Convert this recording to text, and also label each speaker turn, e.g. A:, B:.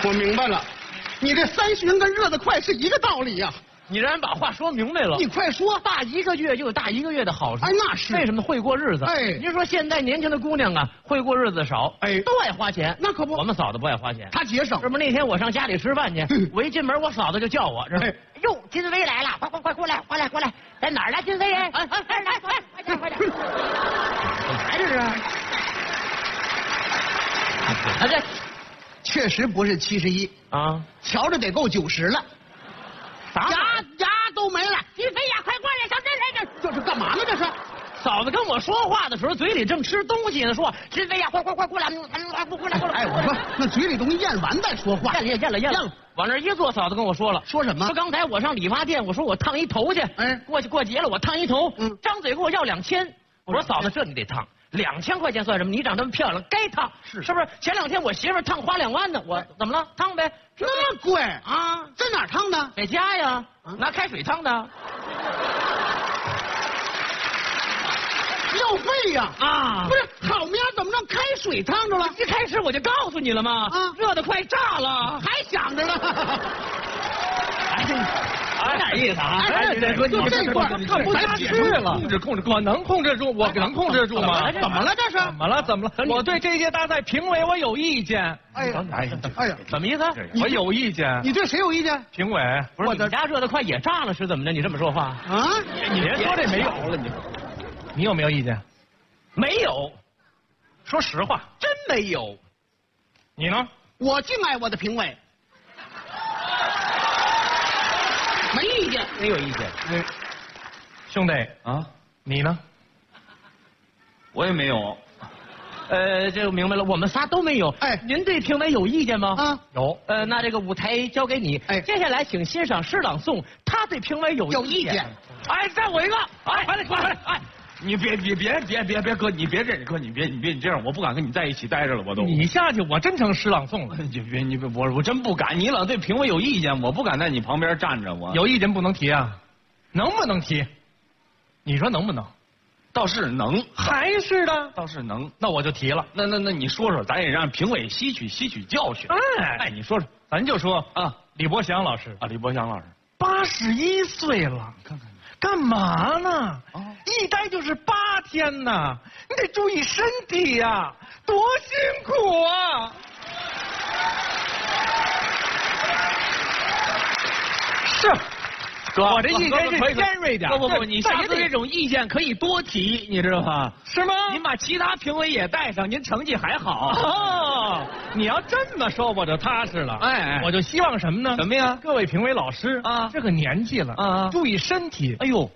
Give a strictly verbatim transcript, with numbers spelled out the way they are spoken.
A: 我明白了，你这三旬跟热得快是一个道理呀、啊。
B: 你让人把话说明白了。
A: 你快说，
B: 大一个月就有大一个月的好处。
A: 哎，那是
B: 为什么会过日子？
A: 哎，
B: 您说现在年轻的姑娘啊，会过日子少，
A: 哎，
B: 都爱花钱。
A: 那可不，
B: 我们嫂子不爱花钱，
A: 她节省。
B: 这不那天我上家里吃饭去，我一进门，我嫂子就叫我，这是。哟，金飞来了，快快快过来，过来过来，在哪儿呢？金飞人，哎哎哎，来，快快点快点。怎么来这是？啊这，
A: 确实不是七十一
B: 啊，
A: 瞧着得够九十了。
B: 啥？
A: 牙牙都没了！
B: 金飞呀，快过来，小真来
A: 这，这是干嘛呢？这是。
B: 嫂子跟我说话的时候，嘴里正吃东西呢，说金飞呀，快快快过来，过来过来。
A: 哎，我说那嘴里东西咽完再说话。
B: 咽了咽了咽了。往那一坐，嫂子跟我说了，
A: 说什么？
B: 说刚才我上理发店，我说我烫一头去，哎，过去过节了，我烫一头，嗯，张嘴给我要两千。我说嫂子，这你得烫。两千块钱算什么？你长这么漂亮，该烫是是不是？前两天我媳妇烫花两万呢，我怎么了？烫呗。
A: 那么贵
B: 啊？
A: 在哪儿烫的？
B: 在家呀，拿开水烫的。
A: 要费呀！
B: 啊，
A: 不是，好面怎么让开水烫着了？
B: 一开始我就告诉你了吗？啊，热得快炸了，
A: 还想着呢。
B: 哎，有点意思啊！
A: 哎，这哥，就这块
C: 这不下去了。控制控制，我能控制住，我能控制住吗？
A: 怎么了？这是？
C: 怎么了？怎么了？我对这届大赛评委我有意见。
A: 哎呀，哎呀，哎呀，
B: 什么意思？
C: 我有意见。
A: 你对谁有意见？
C: 评委。
B: 不是你家热得快也炸了是怎么着？你这么说话
A: 啊？
C: 你别说这没有了，你你有没有意见？
B: 没有。
C: 说实话，
B: 真没有。
C: 你呢？
A: 我敬爱我的评委。没意见，
B: 没有意见。
C: 嗯，兄弟啊，你呢？
D: 我也没有。
B: 呃，这个明白了，我们仨都没有。哎，您对评委有意见吗？
A: 啊，
C: 有。
B: 呃，那这个舞台交给你。哎，接下来请欣赏诗朗诵，他对评委有
A: 有意见。
B: 哎，再我一个。哎，快点，快点，哎。
D: 你别别别别别别哥，你别这哥，你别你别你这样，我不敢跟你在一起待着了，我都。
C: 你下去，我真成诗朗诵了。
D: 你别你别我我真不敢，你老对评委有意见，我不敢在你旁边站着。我
C: 有意见不能提啊，能不能提？你说能不能？
D: 倒是能，
C: 还是的，
D: 倒是能。
C: 那我就提了。
D: 那那那你说说，咱也让评委吸取吸取教训。
C: 哎
D: 哎，你说说，
C: 咱就说
D: 啊，
C: 李伯祥老师
D: 啊，李伯祥老师
C: 八十一岁了，
D: 你看看。
C: 干嘛呢？
D: 哦，
C: 一待就是八天呐，你得注意身体呀、啊，多辛苦啊！是，
D: 哥，
C: 我这意见是尖锐点。
D: 不不不，你下次这种意见可以多提，你知道吗？
C: 是吗？
D: 您把其他评委也带上，您成绩还好。
C: 哦，你要这么说，我就踏实了。
D: 哎，
C: 我就希望什么呢？
D: 什么呀？
C: 各位评委老师啊，这个年纪了啊，注意身体。
D: 哎呦，